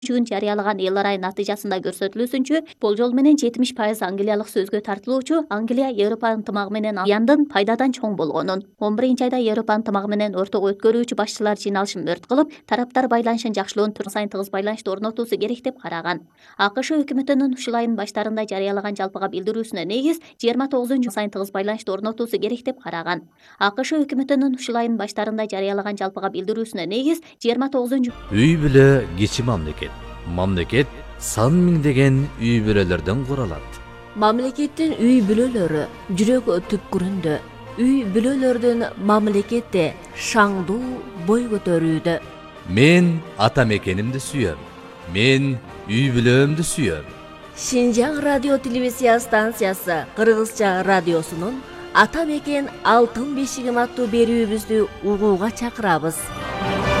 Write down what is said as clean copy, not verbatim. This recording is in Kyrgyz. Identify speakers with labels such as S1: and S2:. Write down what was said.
S1: жарыялаган эл арай натыйжасында көрсөтүлүүсүнчө, болжол менен 70% Англиялык сөзгө тартылуучу Англия Европа ынтымагы менен зыяндын пайдадан чоң болгонун, 11-айда Европа ынтымагы менен ортого өткөрүүчү башчылар жыйналышын өрт кылып, тараптар байланышын жакшылоонун түрү сайын тыгыз байланышты орнотуусу керек деп караган. АКШ өкмөтүнүн ушул айдын баштарында жарыялаган жалпыга билдирүүсүнө негиз 29 сайын тыгыз байланышты орнотуусу керек деп караган. АКШ өкмөтүнүн ушул айдын баштарында жарыялаган жалпыга билдирүүсүнө негиз 29
S2: Үй бүлө кичи мамлекет. Мамлекет сан миңдеген үй бүлөлөрдөн куралат.
S3: Мамлекеттин үй бүлөлөрү жүрөк түпкүрүндө. Үй бүлөлөрдүн мамлекетте шаңдуу бой көтөрүүдө.
S2: Мен ата мекенимди сүйөм. Мен үй бүлөмдү сүйөм.
S3: Шинжаң радио телевизия станциясы Кыргызча радиосунун Ата мекен алтын бешигим аттуу берүүбүздү угууга чакырабыз.